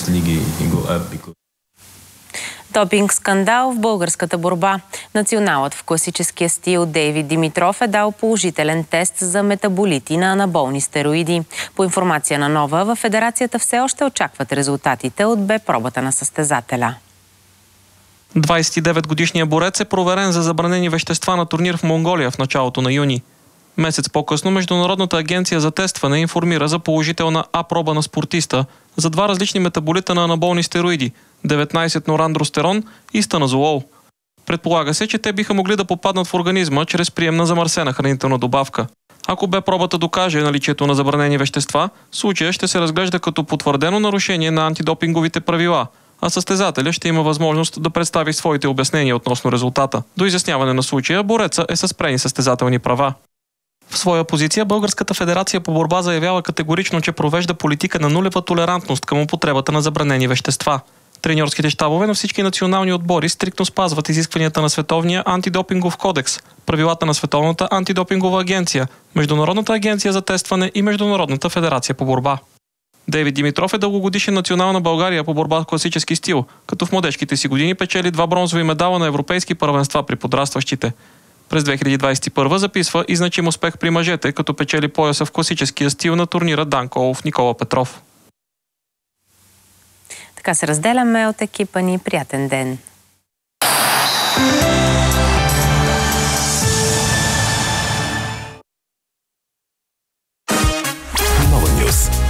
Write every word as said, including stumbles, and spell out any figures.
those league go up because Допинг скандал в българската борба. Националът в класическия стил Дейвид Димитров е дал положителен тест за метаболити на анаболни стероиди. По информация на Нова, във федерацията все още очакват резултатите от Б пробата на състезателя. двадесет и девет годишният борец е проверен за забранени вещества на турнир в Монголия в началото на юни. Месец по-късно Международната агенция за тестване информира за положителна А проба на спортиста за два различни метаболита на анаболни стероиди – деветнадесет норандростерон и станазолол. Предполага се, че те биха могли да попаднат в организма чрез прием на замърсена хранителна добавка. Ако Б пробата докаже наличието на забранени вещества, случая ще се разглежда като потвърдено нарушение на антидопинговите правила, а състезателя ще има възможност да представи своите обяснения относно резултата. До изясняване на случая бореца е с спрени състезателни права. В своя позиция Българската федерация по борба заявява категорично, че провежда политика на нулева толерантност към употребата на забранени вещества. Треньорските щабове на всички национални отбори стриктно спазват изискванията на Световния антидопингов кодекс, правилата на Световната антидопингова агенция, Международната агенция за тестване и Международната федерация по борба. Дейвид Димитров е дългогодишен национал на България по борба в класически стил, като в младежките си години печели два бронзови медала на европейски първенства при подрастващите. През две хиляди двадесет и първа записва и значим успех при мъжете, като печели пояса в класическия стил на турнира Данко Олов Никола Петров. Така се разделяме от екипа ни. Приятен ден!